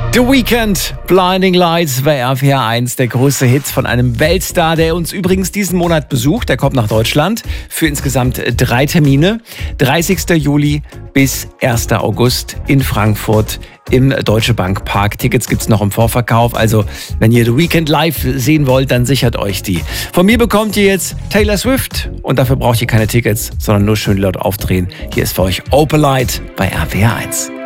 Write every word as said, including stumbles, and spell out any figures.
The Weeknd, Blinding Lights bei R P R eins, der größte Hit von einem Weltstar, der uns übrigens diesen Monat besucht. Der kommt nach Deutschland für insgesamt drei Termine. dreißigster Juli bis erster August in Frankfurt im Deutsche Bank Park. Tickets gibt's noch im Vorverkauf. Also, wenn ihr The Weeknd live sehen wollt, dann sichert euch die. Von mir bekommt ihr jetzt Taylor Swift und dafür braucht ihr keine Tickets, sondern nur schön laut aufdrehen. Hier ist für euch Opalite bei R P R eins.